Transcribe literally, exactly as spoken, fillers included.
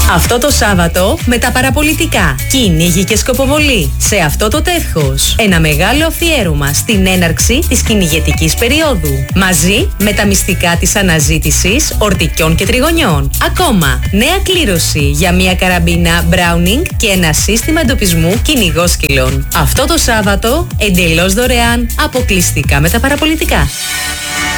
Αυτό το Σάββατο με τα παραπολιτικά. Κυνήγι και σκοποβολή. Σε αυτό το τεύχος. Ένα μεγάλο αφιέρωμα στην έναρξη της κυνηγετικής περίοδου. Μαζί με τα μυστικά της αναζήτησης ορτικιών και τριγωνιών. Ακόμα, νέα κλήρωση για μια καραμπίνα Browning και ένα σύστημα εντοπισμού κυνηγόσκυλων. Αυτό το Σάββατο εντελώς δωρεάν, αποκλειστικά με τα παραπολιτικά.